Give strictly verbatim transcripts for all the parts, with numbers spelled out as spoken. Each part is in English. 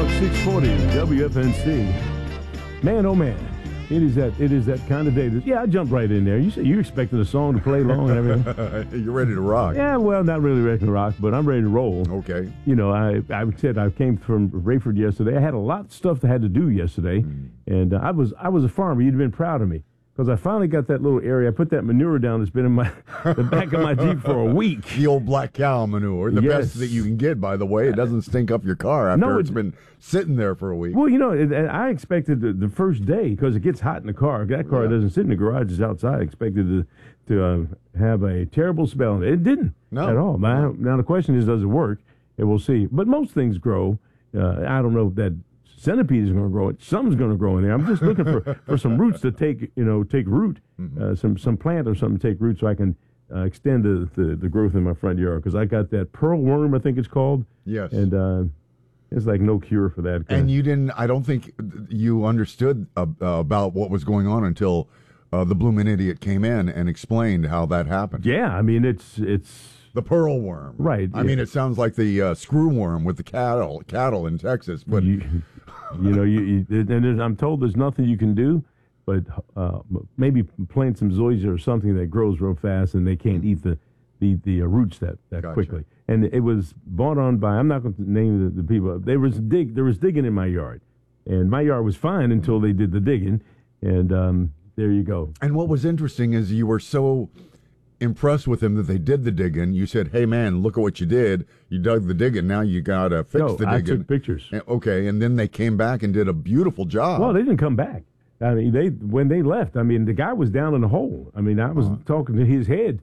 six forty W F N C. Man, oh man, it is that it is that kind of day. That, yeah, I jumped right in there. You say you expected the song to play long and everything. You're ready to rock. Yeah, well, not really ready to rock, but I'm ready to roll. Okay. You know, I I said I came from Rayford yesterday. I had a lot of stuff that I had to do yesterday, mm. and uh, I was I was a farmer. You'd have been proud of me. Because I finally got that little area. I put that manure down that's been in my the back of my Jeep for a week. The old black cow manure. The yes. best that you can get, by the way. It doesn't stink up your car after no, it's been sitting there for a week. Well, you know, it, I expected the, the first day, because it gets hot in the car. That car yeah. doesn't sit in the garage. It's outside. I expected to, to uh, have a terrible smell. It didn't no. at all. My, now, the question is, does it work? And we'll see. But most things grow. Uh, I don't know if that centipede is going to grow. It something's going to grow in there. I'm just looking for, for some roots to take you know take root, mm-hmm. uh, some some plant or something to take root so I can uh, extend the, the the growth in my front yard, because I got that pearl worm, I think it's called. Yes. And uh, it's like no cure for that. And you didn't. I don't think you understood uh, uh, about what was going on until uh, the Bloomin' Idiot came in and explained how that happened. Yeah, I mean it's it's. The pearl worm. Right. I yeah. mean, it sounds like the uh, screw worm with the cattle cattle in Texas. But you, you know, you, you and I'm told there's nothing you can do, but uh, maybe plant some zoysia or something that grows real fast, and they can't eat the the, the uh, roots that, that gotcha. quickly. And it was bought on by, I'm not going to name the, the people. There was dig there was digging in my yard, and my yard was fine until they did the digging, and um, there you go. And what was interesting is you were so impressed with them that they did the digging. You said, "Hey man, look at what you did. You dug the digging. Now you gotta fix no, the digging." I took pictures. And, okay, and then they came back and did a beautiful job. Well, they didn't come back. I mean, they when they left. I mean, the guy was down in the hole. I mean, I was uh-huh. talking to his head.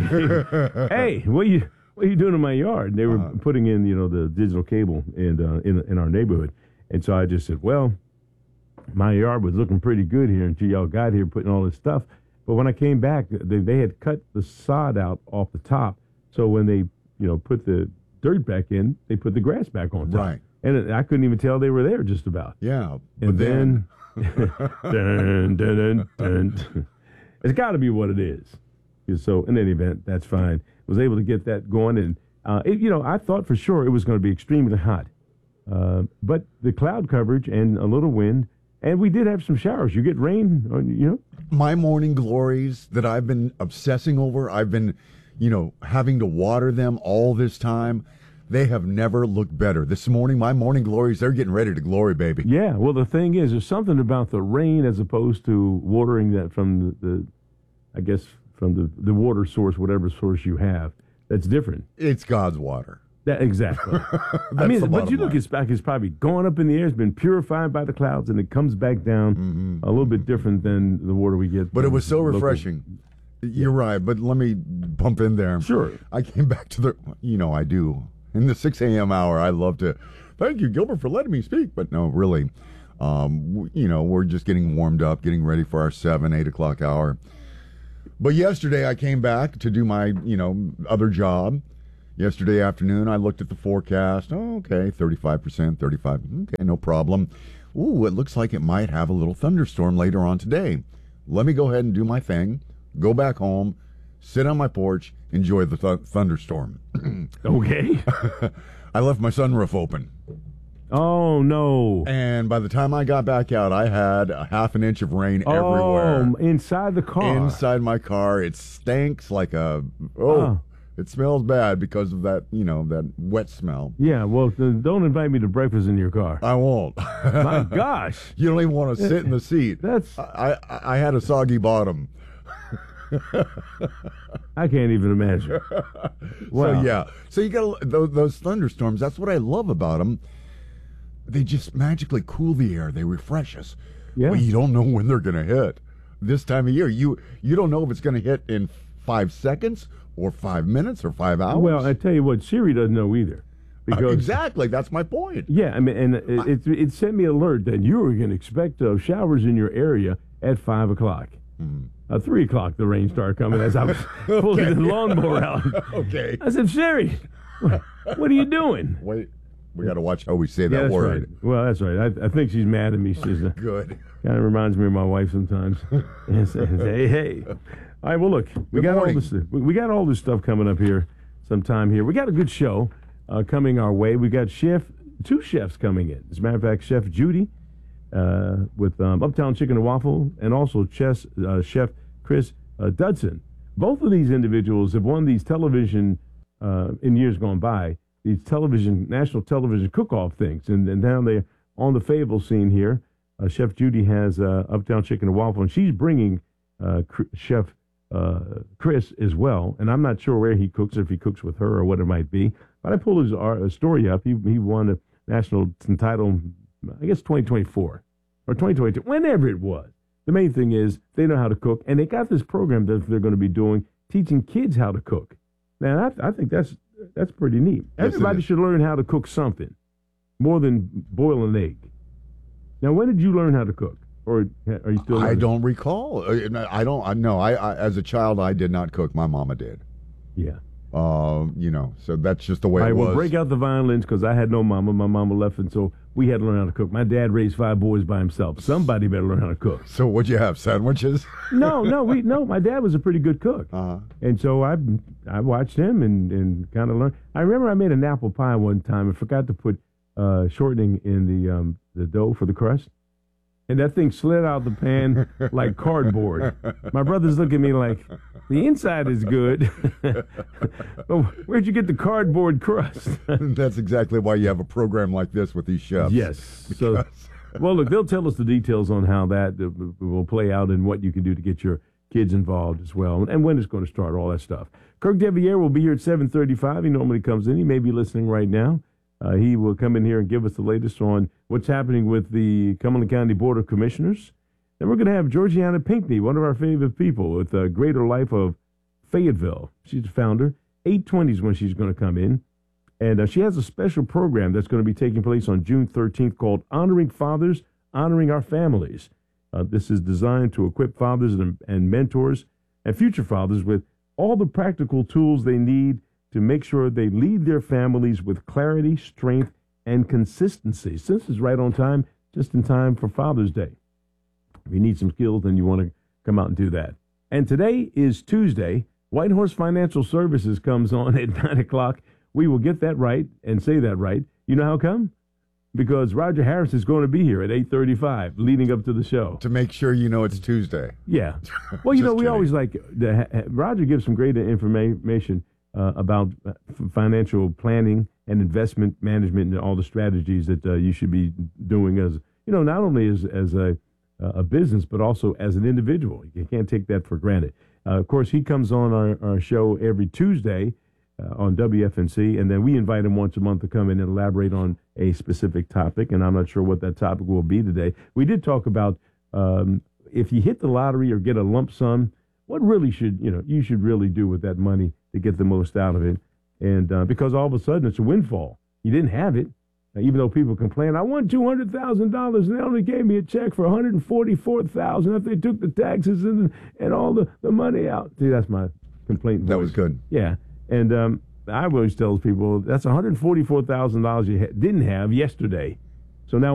Hey, what are you what are you doing in my yard? And they were uh-huh. putting in, you know, the digital cable and uh, in in our neighborhood. And so I just said, well, my yard was looking pretty good here until y'all got here putting all this stuff. But when I came back, they, they had cut the sod out off the top. So when they, you know, put the dirt back in, they put the grass back on top. Right. And it, I couldn't even tell they were there just about. Yeah. And then, then dun, dun, dun, dun. It's got to be what it is. So in any event, that's fine. Was able to get that going. And, uh, it, you know, I thought for sure it was going to be extremely hot. Uh, but the cloud coverage and a little wind, and we did have some showers. You get rain, you know? My morning glories that I've been obsessing over, I've been, you know, having to water them all this time. They have never looked better. This morning, my morning glories, they're getting ready to glory, baby. Yeah, well, the thing is, there's something about the rain as opposed to watering that from the, the I guess, from the, the water source, whatever source you have, that's different. It's God's water. That, exactly. I mean, but you look, it's back. It's probably gone up in the air. It's been purified by the clouds, and it comes back down mm-hmm. a little bit different than the water we get. But it was so local. refreshing. You're yeah. right. But let me bump in there. Sure. I came back to the. You know, I do in the six a.m. hour. I love to. Thank you, Gilbert, for letting me speak. But no, really, um, you know, we're just getting warmed up, getting ready for our seven, eight o'clock hour. But yesterday, I came back to do my, you know, other job. Yesterday afternoon, I looked at the forecast. Oh, okay, thirty-five percent, thirty-five. Okay, no problem. Ooh, it looks like it might have a little thunderstorm later on today. Let me go ahead and do my thing, go back home, sit on my porch, enjoy the th- thunderstorm. Okay. I left my sunroof open. Oh, no. And by the time I got back out, I had a half an inch of rain oh, everywhere. Inside the car? Inside my car. It stinks like a... Oh. Uh. It smells bad because of that, you know, that wet smell. Yeah, well, don't invite me to breakfast in your car. I won't. My gosh. You don't even want to sit in the seat. That's. I, I, I had a soggy bottom. I can't even imagine. Wow. So, yeah. So you got those, those thunderstorms. That's what I love about them. They just magically cool the air. They refresh us. Yeah. But you don't know when they're going to hit. This time of year, you you don't know if it's going to hit in five seconds or five minutes or five hours. Well, I tell you what, Siri doesn't know either. Because, uh, exactly, that's my point. Yeah, I mean, and it, it, it sent me an alert that you were going to expect uh, showers in your area at five o'clock. Mm-hmm. Uh, three o'clock, the rain started coming as I was pulling okay. the lawnmower out. Okay. I said, Siri, what are you doing? Wait, we got to watch how we say that yeah, that's word. Right. Well, that's right. I, I think she's mad at me. She's uh, good. Kind of reminds me of my wife sometimes. And say, hey, hey. All right, well, look, we good got morning. all this. We got all this stuff coming up here sometime here. We got a good show uh, coming our way. We got Chef two chefs coming in. As a matter of fact, Chef Judy uh, with um, Uptown Chicken and Waffle, and also Chess, uh, Chef Chris uh, Dudson. Both of these individuals have won these television, uh, in years gone by, these television, national television cook-off things. And, and now they're on the Fable scene here. Uh, Chef Judy has uh, Uptown Chicken and Waffle, and she's bringing uh, Chef uh, Chris as well. And I'm not sure where he cooks, if he cooks with her or what it might be. But I pulled his uh, story up. He he won a national title, I guess twenty twenty-four or twenty twenty-two, whenever it was. The main thing is they know how to cook, and they got this program that they're going to be doing, teaching kids how to cook. Now, I, I think that's that's pretty neat. Yes, everybody should learn how to cook something, more than boil an egg. Now, when did you learn how to cook? Or are you still learning? I don't recall. I don't. I no. I, I as a child, I did not cook. My mama did. Yeah. Uh, you know, so that's just the way I it was. will break out the violins because I had no mama. My mama left, and so we had to learn how to cook. My dad raised five boys by himself. Somebody better learn how to cook. So what'd you have? Sandwiches? no, no, we no. My dad was a pretty good cook, uh-huh. and so I I watched him and, and kind of learned. I remember I made an apple pie one time and forgot to put uh, shortening in the um, the dough for the crust. And that thing slid out the pan like cardboard. My brothers look at me like, the inside is good. But where'd you get the cardboard crust? That's exactly why you have a program like this with these chefs. Yes. So, well, look, they'll tell us the details on how that will play out and what you can do to get your kids involved as well, and when it's going to start, all that stuff. Kirk Deviere will be here at seven thirty-five. He normally comes in. He may be listening right now. Uh, he will come in here and give us the latest on what's happening with the Cumberland County Board of Commissioners. Then we're going to have Georgiana Pinckney, one of our favorite people with uh, Greater Life of Fayetteville. She's the founder. eight twenty is when she's going to come in. And uh, she has a special program that's going to be taking place on June thirteenth called Honoring Fathers, Honoring Our Families. Uh, this is designed to equip fathers and, and mentors and future fathers with all the practical tools they need to make sure they lead their families with clarity, strength, and consistency. So this is right on time, just in time for Father's Day. If you need some skills, then you want to come out and do that. And today is Tuesday. White Horse Financial Services comes on at nine o'clock. We will get that right and say that right. You know how come? Because Roger Harris is going to be here at eight thirty-five, leading up to the show. To make sure you know it's Tuesday. Yeah. Well, you know, we kidding. always like, the, Roger gives some great information Uh, about uh, f- financial planning and investment management and all the strategies that uh, you should be doing as, you know, not only as, as a, a business, but also as an individual. You can't take that for granted. Uh, of course, he comes on our, our show every Tuesday uh, on W F N C, and then we invite him once a month to come in and elaborate on a specific topic, and I'm not sure what that topic will be today. We did talk about um, if you hit the lottery or get a lump sum, what really should, you know, you should really do with that money to get the most out of it. And uh, because all of a sudden it's a windfall. You didn't have it. Uh, even though people complain, I won two hundred thousand dollars and they only gave me a check for one hundred forty-four thousand dollars if they took the taxes and and all the, the money out. See, that's my complaint. That voice. was good. Yeah. And um, I always tell people that's one hundred forty-four thousand dollars you ha- didn't have yesterday. So now